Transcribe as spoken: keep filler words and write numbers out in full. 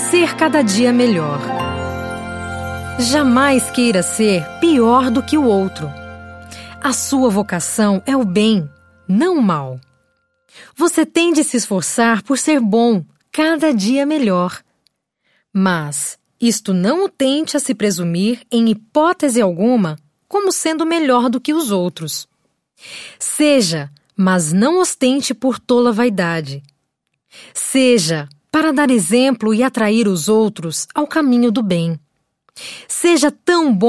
ser cada dia melhor. Jamais queira ser pior do que o outro. A sua vocação é o bem, não o mal. Você tem de se esforçar por ser bom, cada dia melhor. Mas isto não o tente a se presumir, em hipótese alguma, como sendo melhor do que os outros. Seja, mas não ostente por tola vaidade. Seja, para dar exemplo e atrair os outros ao caminho do bem. Seja tão bom